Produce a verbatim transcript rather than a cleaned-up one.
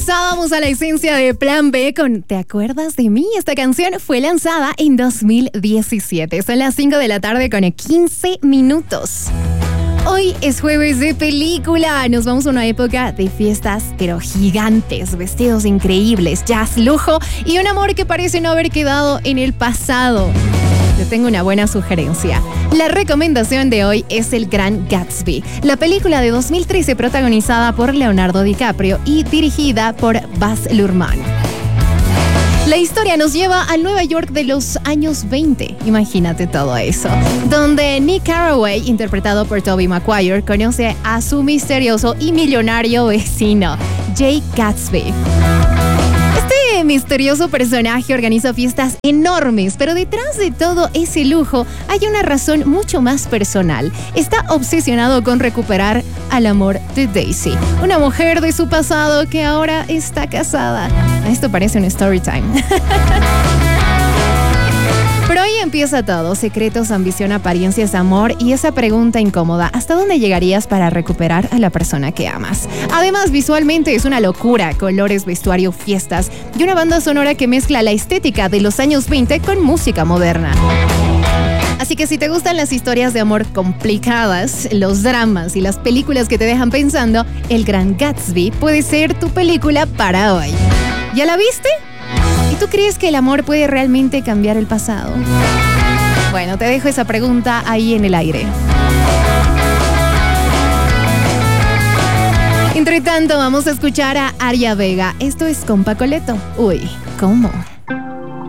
Regresábamos a la esencia de Plan B con ¿Te acuerdas de mí? Esta canción fue lanzada en dos mil diecisiete. Son las cinco de la tarde con quince minutos. Hoy es jueves de película. Nos vamos a una época de fiestas, pero gigantes, vestidos increíbles, jazz, lujo y un amor que parece no haber quedado en el pasado. Te tengo una buena sugerencia. La recomendación de hoy es El Gran Gatsby, la película de dos mil trece protagonizada por Leonardo DiCaprio y dirigida por Baz Luhrmann. La historia nos lleva a Nueva York de los años veinte, imagínate todo eso, donde Nick Carraway, interpretado por Tobey Maguire, conoce a su misterioso y millonario vecino, Jay Gatsby. Este misterioso personaje organiza fiestas enormes, pero detrás de todo ese lujo hay una razón mucho más personal. Está obsesionado con recuperar al amor de Daisy, una mujer de su pasado que ahora está casada. Esto parece un story time. Pero ahí empieza todo: secretos, ambición, apariencias, amor y esa pregunta incómoda: ¿hasta dónde llegarías para recuperar a la persona que amas? Además, visualmente es una locura: colores, vestuario, fiestas y una banda sonora que mezcla la estética de los años veinte con música moderna. Así que si te gustan las historias de amor complicadas, los dramas y las películas que te dejan pensando, El Gran Gatsby puede ser tu película para hoy. ¿Ya la viste? ¿Y tú crees que el amor puede realmente cambiar el pasado? Bueno, te dejo esa pregunta ahí en el aire. Entre tanto, vamos a escuchar a Aria Vega. Esto es Con Pacoleto. Uy, ¿cómo?